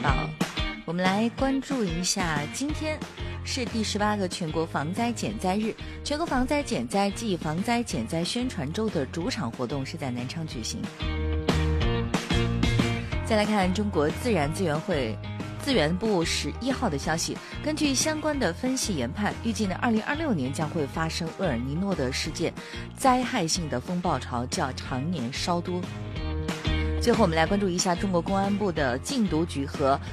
报。我们来关注一下，今天是第18个全国防灾减灾日，全国防灾减灾暨防灾减灾宣传周的主场活动是在南昌举行。再来看中国自然资源部11号的消息，根据相关的分析研判，预计呢2026年将会发生厄尔尼诺的事件，灾害性的风暴潮较常年稍多。最后我们来关注一下中国公安部的禁毒局和